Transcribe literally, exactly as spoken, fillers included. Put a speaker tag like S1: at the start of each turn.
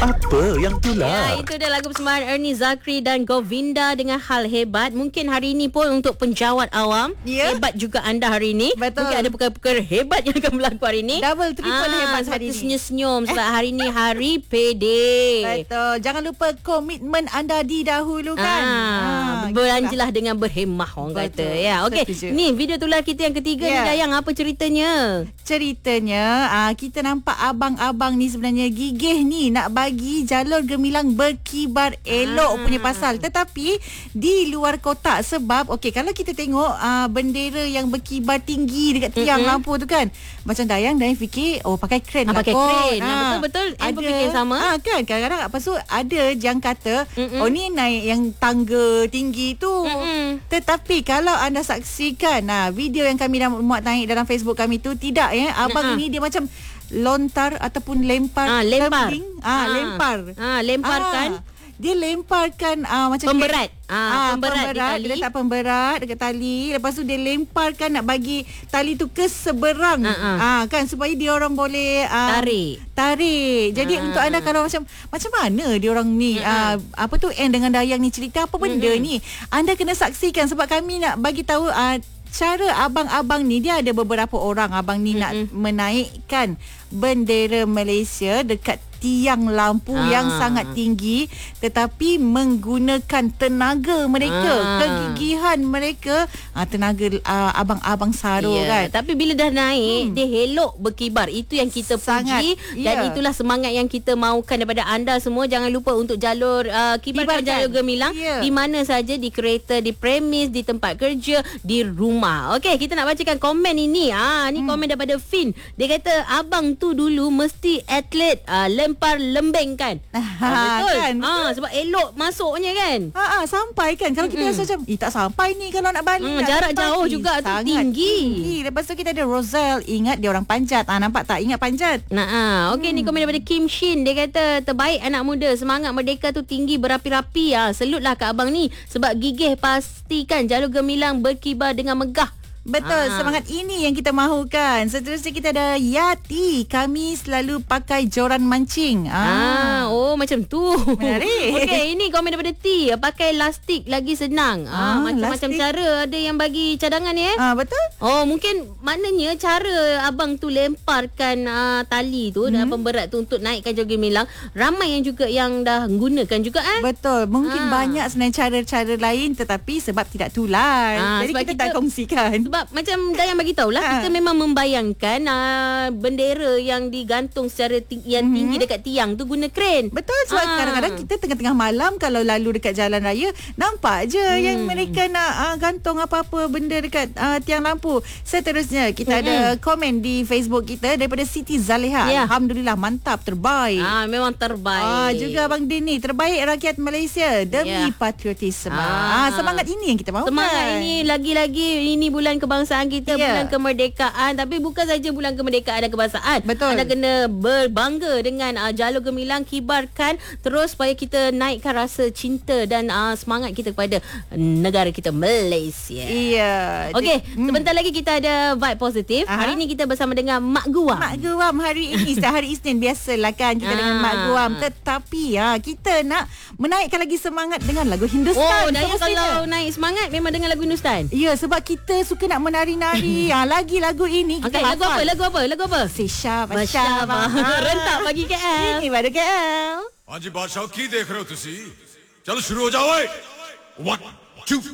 S1: Apa yang tular?
S2: Ya, itu dia lagu persembahan Ernie Zakri dan Govinda dengan Hal Hebat. Mungkin hari ini pun untuk penjawat awam,
S3: ya?
S2: Hebat juga anda hari ini.
S3: Betul.
S2: Mungkin ada perkara-perkara hebat yang akan berlaku hari ini.
S3: Double, triple
S2: Ah,
S3: hebat
S2: sebab
S3: hari
S2: tu
S3: ini.
S2: senyum-senyum sebab hari ini hari payday.
S3: Betul. Jangan lupa komitmen anda didahulukan.
S2: Ah, belanjalah dengan berhemah orang
S3: Betul.
S2: kata. Ya, okey.
S3: Setuju.
S2: Ni video tular kita yang ketiga
S3: Ya.
S2: ni Dayang, apa ceritanya?
S3: Ceritanya uh, kita nampak abang-abang ni sebenarnya gigih ni nak bagi jalur gemilang berkibar elok
S2: Ah.
S3: punya pasal, tetapi di luar kotak. Sebab okey, kalau kita tengok uh, bendera yang berkibar tinggi dekat tiang
S2: Mm-mm.
S3: lampu tu kan, macam Dayang Dayang fikir oh pakai kren
S2: Ah,
S3: lah
S2: pakai
S3: kot.
S2: kren. Ah,
S3: Ah,
S2: betul-betul. Em pun
S3: ada
S2: fikir sama.
S3: ah, kan kadang-kadang apa so ada yang kata
S2: Mm-mm.
S3: oh ni naik yang tangga tinggi tu.
S2: Mm-mm.
S3: Tetapi kalau anda saksikan nah, video yang kami dah muat naik dalam Facebook kami tu, tidak ya, abang
S2: Nah.
S3: ini dia macam lontar ataupun lempar
S2: Ah, lempar.
S3: tumbling. ah,
S2: Ah.
S3: lempar
S2: Ah, lemparkan.
S3: Ah, dia lemparkan ah, macam
S2: Pemberat.
S3: Ah,
S2: Ah, pemberat di tali.
S3: Dia letak pemberat dekat tali. Lepas tu dia lemparkan nak bagi tali tu ke seberang.
S2: Ah, ah.
S3: Ah, kan supaya dia orang boleh ah,
S2: Tarik.
S3: Tarik. Jadi
S2: Ah.
S3: untuk anda kalau macam macam mana dia orang ni ah, apa tu Anne dengan Dayang ni cerita apa benda ni? Anda kena saksikan sebab kami nak bagi tahu ah, cara abang-abang ni, dia ada beberapa orang abang ni nak menaikkan bendera Malaysia dekat tiang lampu
S2: Ah.
S3: yang sangat tinggi, tetapi menggunakan tenaga mereka,
S2: Ah.
S3: kegigihan mereka, ah, tenaga ah, abang-abang Saro
S2: Ya,
S3: kan.
S2: tapi bila dah naik, hmm. dia elok berkibar. Itu yang kita
S3: Sangat,
S2: puji dan
S3: ya.
S2: itulah semangat yang kita mahukan daripada anda semua. Jangan lupa untuk jalur uh, kibarkan
S3: Kibarkan.
S2: jalur gemilang
S3: Ya.
S2: di mana saja, di kereta, di premis, di tempat kerja, di rumah. Okey, kita nak bacakan komen ini. Ah, ni hmm. komen daripada Fin. Dia kata abang tu dulu mesti atlet uh, lempar lembeng kan.
S3: Ah,
S2: betul.
S3: kan,
S2: Ah, sebab elok masuknya kan.
S3: Ha ah, sampai kan kalau kita rasa macam eh tak sampai ni kalau nak balik.
S2: Hmm,
S3: nak
S2: jarak
S3: sampai.
S2: jauh juga tu
S3: Sangat
S2: tinggi.
S3: tinggi. Lepas tu kita ada Roselle, ingat dia orang panjat. Ah, nampak tak, ingat panjat.
S2: Nah, ah, okey hmm. ni komen daripada Kim Shin. Dia kata terbaik anak muda, semangat merdeka tu tinggi berapi-rapi. Ah, salutlah kat abang ni sebab gigih pastikan jalur gemilang berkibar dengan megah.
S3: Betul,
S2: Ah.
S3: semangat ini yang kita mahukan. Seterusnya kita ada Yati. Kami selalu pakai joran mancing.
S2: Ah, oh macam tu.
S3: Menarik.
S2: Okey, ini komen daripada T. Pakai lastik lagi senang. Ah,
S3: Ah,
S2: macam-macam
S3: lastik.
S2: cara ada yang bagi cadangan ni eh.
S3: Ah, betul?
S2: Oh, mungkin maknanya cara abang tu lemparkan uh, tali tu hmm. dengan pemberat tu untuk naikkan jalur gemilang. Ramai yang juga yang dah gunakan juga eh.
S3: Betul. Mungkin
S2: Ah.
S3: banyak sebenarnya cara-cara lain tetapi sebab tidak tular.
S2: Ah,
S3: Jadi
S2: sebab
S3: kita,
S2: kita-
S3: tak kongsikan.
S2: Sebab macam Dayang bagi tahulah,
S3: Ha.
S2: kita memang membayangkan uh, bendera yang digantung secara ting- yang
S3: Mhm.
S2: tinggi dekat tiang tu guna kren.
S3: Betul, sebab
S2: Ah.
S3: kadang-kadang kita tengah-tengah malam kalau lalu dekat jalan raya, nampak je hmm. yang mereka nak uh, gantung apa-apa benda dekat uh, tiang lampu. Seterusnya kita
S2: Mm-mm.
S3: ada komen di Facebook kita daripada Siti Zaleha.
S2: Ya.
S3: Alhamdulillah, mantap, terbaik.
S2: Ah, memang terbaik.
S3: Ah, juga Abang Din ni, terbaik rakyat Malaysia demi
S2: Ya.
S3: patriotisme.
S2: Ah.
S3: Ah, semangat ini yang kita mahukan.
S2: Semangat ini, lagi-lagi ini bulan kebangsaan kita,
S3: Ya.
S2: bulan kemerdekaan. Tapi bukan saja bulan kemerdekaan dan kebangsaan.
S3: Betul.
S2: Anda kena berbangga dengan uh, jalur gemilang, kibarkan terus supaya kita naikkan rasa cinta dan uh, semangat kita kepada negara kita Malaysia.
S3: Iya.
S2: Okey,
S3: Hmm.
S2: sebentar lagi kita ada vibe positif.
S3: Aha.
S2: Hari ini kita bersama dengan Mak Guam.
S3: Mak Guam hari ini setiap hari Isnin biasalah kan kita
S2: Ah.
S3: dengan Mak Guam, tetapi ya kita nak menaikkan lagi semangat dengan lagu
S2: Oh,
S3: Hindustan.
S2: Dayang
S3: semestinya.
S2: kalau naik semangat memang dengan lagu Hindustan.
S3: Ya, sebab kita suka nak menari-nari. ha, lagi lagu ini kita
S2: Okey, lagu apa? Lagu apa? Lagu apa?
S3: Sisha
S2: Masyaallah.
S3: Basyabah.
S2: Rentak bagi K L.
S3: Ini pada K L.
S4: हाँ जी बादशाह की देख रहे हो तुसी चलो शुरू हो जाओ वन टू